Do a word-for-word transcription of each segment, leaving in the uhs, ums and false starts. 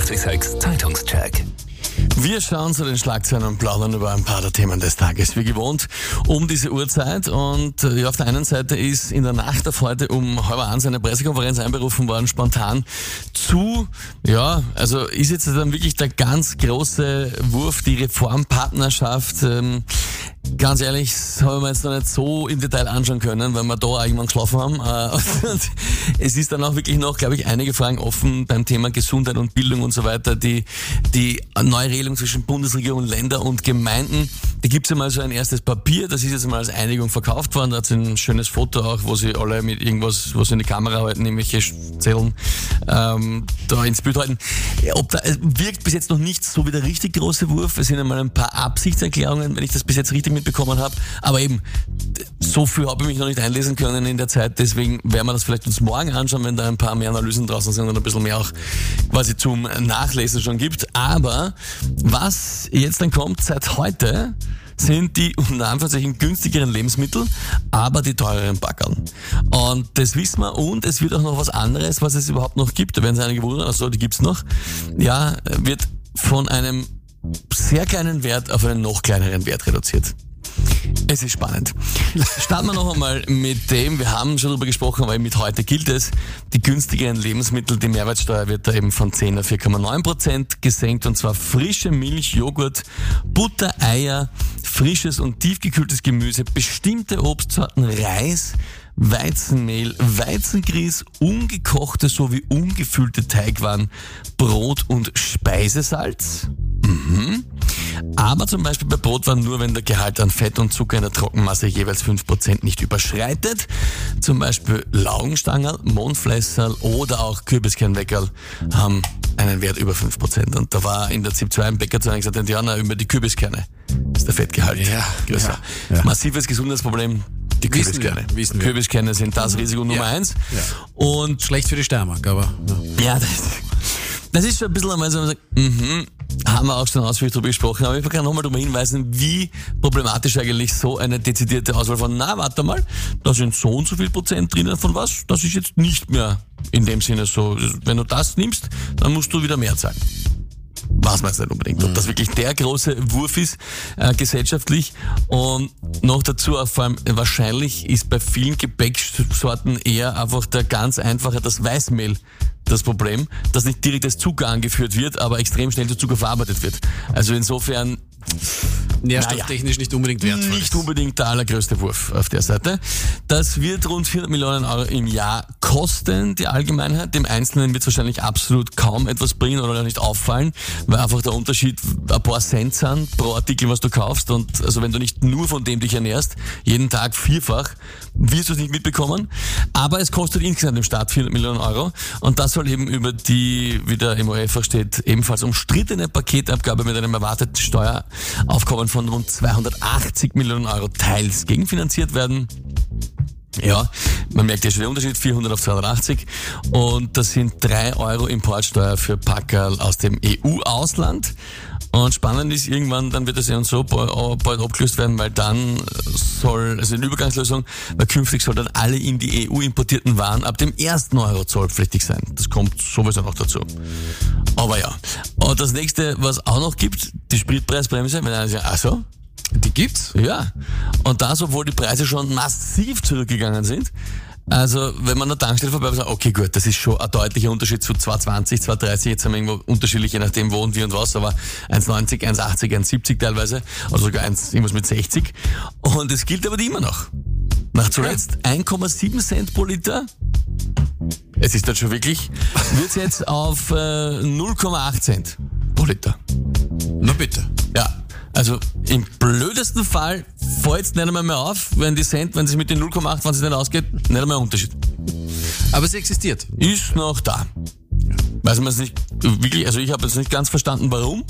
acht sechs Zeitungscheck. Wir schauen zu den Schlagzeilen und plaudern über ein paar der Themen des Tages, wie gewohnt, um diese Uhrzeit. Und ja, auf der einen Seite ist in der Nacht auf heute um halb eins eine Pressekonferenz einberufen worden, spontan zu, ja, also ist jetzt dann wirklich der ganz große Wurf, die Reformpartnerschaft. Ähm, Ganz ehrlich, das haben wir jetzt noch nicht so im Detail anschauen können, weil wir da auch irgendwann geschlafen haben. Und es ist dann auch wirklich noch, glaube ich, einige Fragen offen beim Thema Gesundheit und Bildung und so weiter. Die, die neue Regelung zwischen Bundesregierung, Länder und Gemeinden, da gibt es ja mal so ein erstes Papier, das ist jetzt mal als Einigung verkauft worden. Da hat es ein schönes Foto auch, wo sie alle mit irgendwas, was sie in die Kamera halten, irgendwelche Zellen ähm, da ins Bild halten. Ob da, es wirkt bis jetzt noch nicht so wie der richtig große Wurf. Es sind einmal ein paar Absichtserklärungen, wenn ich das bis jetzt richtig mitbekommen habe, aber eben so viel habe ich mich noch nicht einlesen können in der Zeit, deswegen werden wir das vielleicht uns morgen anschauen, wenn da ein paar mehr Analysen draußen sind und ein bisschen mehr auch quasi zum Nachlesen schon gibt. Aber was jetzt dann kommt, seit heute sind die unter Anführungszeichen günstigeren Lebensmittel, aber die teureren Backerl. Und das wissen wir, und es wird auch noch was anderes, was es überhaupt noch gibt. Da werden sich einige wundern, also die gibt's noch. Ja, wird von einem sehr kleinen Wert auf einen noch kleineren Wert reduziert. Es ist spannend. Starten wir noch einmal mit dem, wir haben schon darüber gesprochen, aber mit heute gilt es, die günstigeren Lebensmittel, die Mehrwertsteuer wird da eben von zehn auf vier Komma neun Prozent gesenkt, und zwar frische Milch, Joghurt, Butter, Eier, frisches und tiefgekühltes Gemüse, bestimmte Obstsorten, Reis, Weizenmehl, Weizengrieß, ungekochte sowie ungefüllte Teigwaren, Brot und Speisesalz. Mhm. Aber zum Beispiel bei Brotwaren nur, wenn der Gehalt an Fett und Zucker in der Trockenmasse jeweils fünf Prozent nicht überschreitet. Zum Beispiel Laugenstangerl, Mondflässerl oder auch Kürbiskernweckerl haben einen Wert über fünf Prozent. Und da war in der Z I P zwei ein Bäcker zu einem gesagt, Indianer, über die Kürbiskerne ist der Fettgehalt ja, größer. Ja, ja. Massives Gesundheitsproblem. Die Kürbiskerne. Wissen wir. Kürbiskerne sind das Risiko Nummer ja. eins. Ja. Und schlecht für die Steiermark, aber... Ja, ja das, das ist schon ein bisschen einmal so, man sagt, mhm, haben wir auch schon ausführlich darüber gesprochen, aber ich kann nochmal darüber hinweisen, wie problematisch eigentlich so eine dezidierte Auswahl von, na, warte mal, da sind so und so viel Prozent drinnen von was, das ist jetzt nicht mehr in dem Sinne so. Wenn du das nimmst, dann musst du wieder mehr zahlen. Was man jetzt nicht unbedingt. Ob das wirklich der große Wurf ist, äh, gesellschaftlich. Und noch dazu, auch vor allem, wahrscheinlich ist bei vielen Gebäcksorten eher einfach der ganz einfache, das Weißmehl das Problem, dass nicht direkt als Zucker angeführt wird, aber extrem schnell zu Zucker verarbeitet wird. Also insofern... Nährstofftechnisch naja, nicht unbedingt wertvoll. Nicht unbedingt der allergrößte Wurf auf der Seite. Das wird rund vierhundert Millionen Euro im Jahr kosten, die Allgemeinheit. Dem Einzelnen wird es wahrscheinlich absolut kaum etwas bringen oder nicht auffallen, weil einfach der Unterschied ein paar Cent sind pro Artikel, was du kaufst. Und also wenn du nicht nur von dem dich ernährst, jeden Tag vierfach, wirst du es nicht mitbekommen. Aber es kostet insgesamt im Staat vierhundert Millionen Euro. Und das soll eben über die, wie der M O F steht, ebenfalls umstrittene Paketabgabe mit einem erwarteten Steueraufkommen von rund zweihundertachtzig Millionen Euro teils gegenfinanziert werden. Ja, man merkt ja schon den Unterschied, vierhundert auf zweihundertachtzig. Und das sind drei Euro Importsteuer für Packerl aus dem E U-Ausland. Und spannend ist irgendwann, dann wird das ja und so bald abgelöst werden, weil dann soll, also eine Übergangslösung, weil künftig soll dann alle in die E U importierten Waren ab dem ersten Euro zollpflichtig sein. Das kommt sowieso noch dazu. Aber ja. Und das nächste, was auch noch gibt, die Spritpreisbremse, wenn einer sagt, ach so, die gibt's? Ja. Und das, obwohl die Preise schon massiv zurückgegangen sind. Also, wenn man an der Tankstelle vorbei sagt, okay, gut, das ist schon ein deutlicher Unterschied zu zwei zwanzig, zwei dreißig, jetzt haben wir irgendwo unterschiedlich, je nachdem wo und wie und was, aber eins neunzig, eins achtzig, eins siebzig teilweise, oder sogar eins, irgendwas mit sechzig. Und es gilt aber immer noch. Nach zuletzt eins Komma sieben Cent pro Liter. Es ist dann schon wirklich, wird's jetzt auf äh, null Komma acht Cent pro Liter. Na bitte. Ja. Also im blödesten Fall fällt es nicht einmal mehr auf, wenn die Cent, wenn sie mit den null Komma acht, wenn es nicht ausgeht, nicht einmal ein Unterschied. Aber es existiert. Ist noch da. Weiß man es nicht wirklich, also ich habe jetzt nicht ganz verstanden, warum.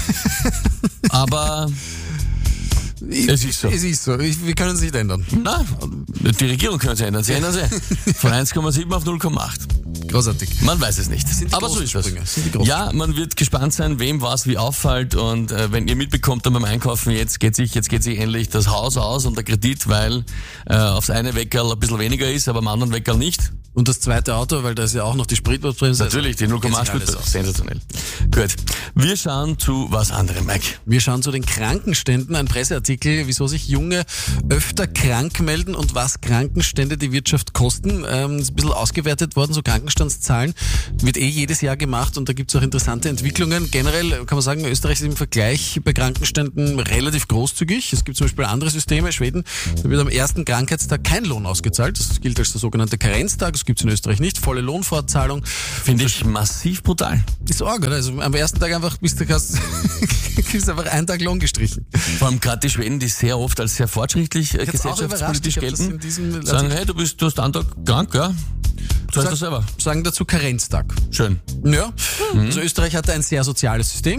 Aber es ist so. Es ist so. Ich, wir können es nicht ändern. Nein, die Regierung kann es ändern. Sie ändern sie. Von eins Komma sieben auf null Komma acht. Großartig. Man weiß es nicht. Aber so ist das. Ja, man wird gespannt sein, wem was wie auffällt. Und äh, wenn ihr mitbekommt dann beim Einkaufen, jetzt geht sich, jetzt geht sich endlich das Haus aus und der Kredit, weil äh, aufs eine Weckerl ein bisschen weniger ist, aber am anderen Weckerl nicht. Und das zweite Auto, weil da ist ja auch noch die Spritbremse. Natürlich, die null Komma acht Geht sich alles Sprit. aus. Sensationell. Gut. Wir schauen zu was anderem, Mike. Wir schauen zu den Krankenständen, ein Presseartikel, wieso sich Junge öfter krank melden und was Krankenstände die Wirtschaft kosten. Ähm, ist ein bisschen ausgewertet worden, so Krankenstandszahlen. Wird eh jedes Jahr gemacht und da gibt es auch interessante Entwicklungen. Generell kann man sagen, Österreich ist im Vergleich bei Krankenständen relativ großzügig. Es gibt zum Beispiel andere Systeme, Schweden, da wird am ersten Krankheitstag kein Lohn ausgezahlt. Das gilt als der sogenannte Karenztag, das gibt es in Österreich nicht. Volle Lohnfortzahlung. Finde ich massiv brutal. Ist arg, oder? Also am ersten Tag einfach bist du hast, kriegst einfach einen Tag Lohn gestrichen. Vor allem gerade die Schweden, die sehr oft als sehr fortschrittlich äh, Jetzt auch gesellschaftspolitisch überrascht, ich hab das gelten, in diesem sagen, hey, du bist, du hast einen Tag krank, ja? Du hast das selber. Sagen dazu Karenztag. Schön. Ja, also Österreich hatte ein sehr soziales System.